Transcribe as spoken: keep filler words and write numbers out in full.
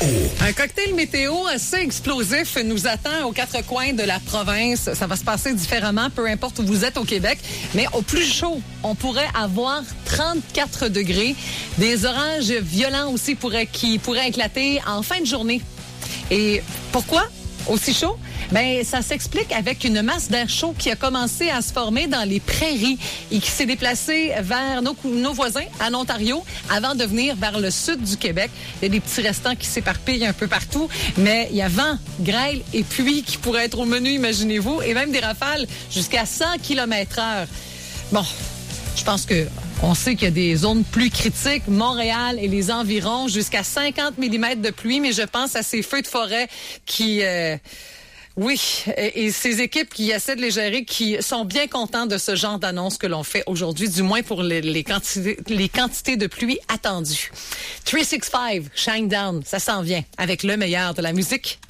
Un cocktail météo assez explosif nous attend aux quatre coins de la province. Ça va se passer différemment, peu importe où vous êtes au Québec. Mais au plus chaud, on pourrait avoir trente-quatre degrés. Des orages violents aussi pourraient, qui pourraient éclater en fin de journée. Et pourquoi aussi chaud? Ben, ça s'explique avec une masse d'air chaud qui a commencé à se former dans les prairies et qui s'est déplacée vers nos, nos voisins en Ontario avant de venir vers le sud du Québec. Il y a des petits restants qui s'éparpillent un peu partout, mais il y a vent, grêle et pluie qui pourraient être au menu, imaginez-vous, et même des rafales jusqu'à cent kilomètres heure. Bon, je pense que on sait qu'il y a des zones plus critiques, Montréal et les environs, jusqu'à cinquante millimètres de pluie, mais je pense à ces feux de forêt qui... Euh, Oui, et, et ces équipes qui essaient de les gérer, qui sont bien contents de ce genre d'annonce que l'on fait aujourd'hui, du moins pour les, les, quantités, les quantités de pluie attendues. trois cent soixante-quinze, Shinedown, ça s'en vient avec le meilleur de la musique.